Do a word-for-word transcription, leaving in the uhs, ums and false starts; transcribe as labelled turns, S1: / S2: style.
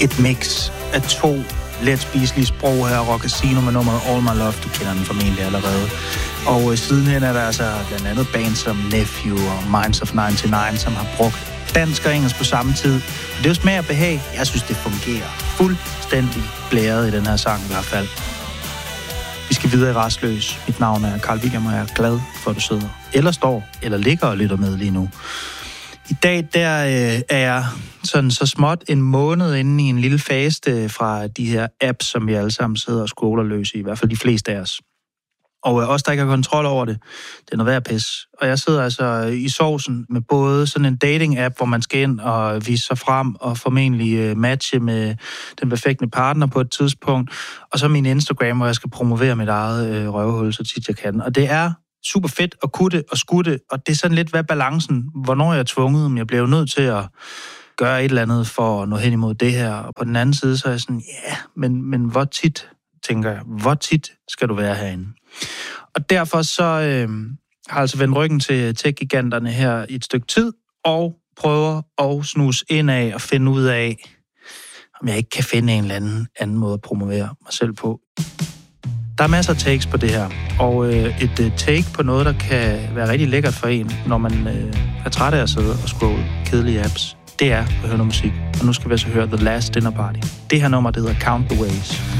S1: et mix af to let spiselige sprog her, Rock Casino med nummeret All My Love, du kender den formentlig allerede. Og øh, sidenhen er der altså blandt andet bands som Nephew og Minds of nioghalvfems, som har brugt dansk og engelsk på samme tid. Det er jo smag og behag. Jeg synes, det fungerer fuldstændig blæret i den her sang i hvert fald. Vi skal videre i Rastløs. Mit navn er Carl Wiggum, og jeg er glad for, at du sidder eller står eller ligger og lytter med lige nu. I dag der øh, er jeg sådan så småt en måned inde i en lille faste fra de her apps, som vi alle sammen sidder og scroller løs i, i hvert fald de fleste af os. Og øh, os, der ikke har kontrol over det, det er noget værd pis. Og jeg sidder altså i sovsen med både sådan en dating-app, hvor man skal ind og vise sig frem og formentlig øh, matche med den perfekte partner på et tidspunkt. Og så min Instagram, hvor jeg skal promovere mit eget øh, røvhul, så tit jeg kan. Og det er super fedt at kunne det og skulle det, og det er sådan lidt, hvad balancen, hvornår jeg er tvunget, men jeg bliver jo nødt til at gøre et eller andet for at nå hen imod det her. Og på den anden side, så er jeg sådan, ja, yeah, men, men hvor tit, tænker jeg, hvor tit skal du være herinde? Og derfor så øh, har jeg altså vendt ryggen til tech-giganterne her i et stykke tid, og prøver at snuse indad og finde ud af, om jeg ikke kan finde en eller anden, anden måde at promovere mig selv på. Der er masser af takes på det her, og øh, et øh, take på noget, der kan være rigtig lækkert for en, når man øh, er træt af at sidde og scrolle kedelige apps, det er at høre noget musik. Og nu skal vi altså høre The Last Dinner Party. Det her nummer, det hedder Count the Ways.